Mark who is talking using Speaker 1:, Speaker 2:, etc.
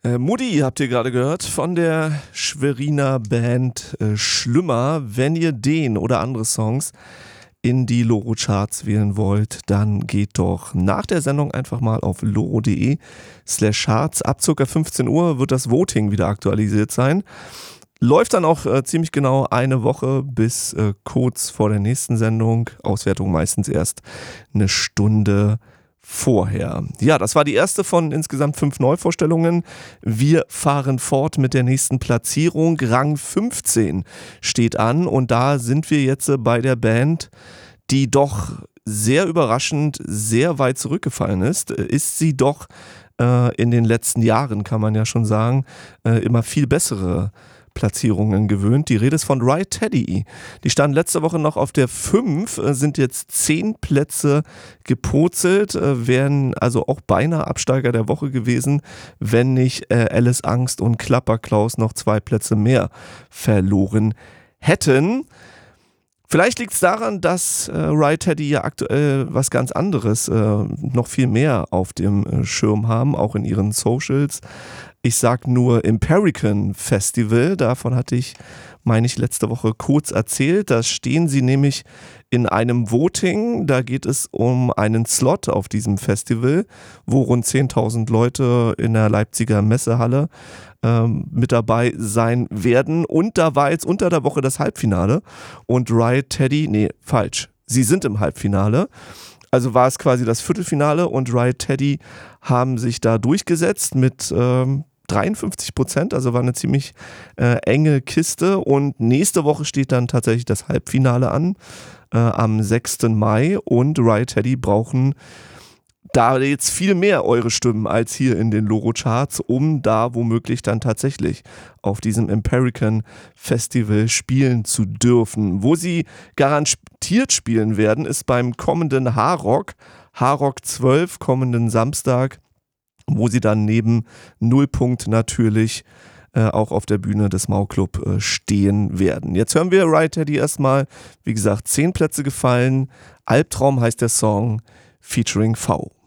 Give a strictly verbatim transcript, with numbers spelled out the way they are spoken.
Speaker 1: Äh, Mutti habt ihr gerade gehört von der Schweriner Band äh, Schlümmer. Wenn ihr den oder andere Songs in die Loro-Charts wählen wollt, dann geht doch nach der Sendung einfach mal auf loro.de slash charts. Ab ca. fünfzehn Uhr wird das Voting wieder aktualisiert sein. Läuft dann auch äh, ziemlich genau eine Woche bis äh, kurz vor der nächsten Sendung. Auswertung meistens erst eine Stunde vorher. Ja, das war die erste von insgesamt fünf Neuvorstellungen. Wir fahren fort mit der nächsten Platzierung. Rang fünfzehn steht an und da sind wir jetzt bei der Band, die doch sehr überraschend sehr weit zurückgefallen ist. Ist sie doch äh, in den letzten Jahren, kann man ja schon sagen, äh, immer viel bessere Platzierungen gewöhnt. Die Rede ist von Right Teddy. Die standen letzte Woche noch auf der fünf, sind jetzt zehn Plätze gepurzelt, wären also auch beinahe Absteiger der Woche gewesen, wenn nicht äh, Alice Angst und Klapperklaus noch zwei Plätze mehr verloren hätten. Vielleicht liegt es daran, dass äh, Right Teddy ja aktuell was ganz anderes, äh, noch viel mehr auf dem äh, Schirm haben, auch in ihren Socials. Ich sag nur Imperican Festival, davon hatte ich, meine ich, letzte Woche kurz erzählt. Da stehen sie nämlich in einem Voting, da geht es um einen Slot auf diesem Festival, wo rund zehntausend Leute in der Leipziger Messehalle ähm, mit dabei sein werden. Und da war jetzt unter der Woche das Halbfinale und Right Teddy, nee, falsch, sie sind im Halbfinale. Also war es quasi das Viertelfinale und Right Teddy haben sich da durchgesetzt mit ähm, dreiundfünfzig Prozent, also war eine ziemlich äh, enge Kiste und nächste Woche steht dann tatsächlich das Halbfinale an, äh, am sechsten Mai und Right Teddy brauchen da jetzt viel mehr eure Stimmen als hier in den Loro-Charts, um da womöglich dann tatsächlich auf diesem Imperican Festival spielen zu dürfen. Wo sie garantiert spielen werden, ist beim kommenden H-Rock, H-Rock zwölf, kommenden Samstag, wo sie dann neben Nullpunkt natürlich äh, auch auf der Bühne des Mau-Club äh, stehen werden. Jetzt hören wir Right Teddy erstmal, wie gesagt, zehn Plätze gefallen. Albtraum heißt der Song, featuring V.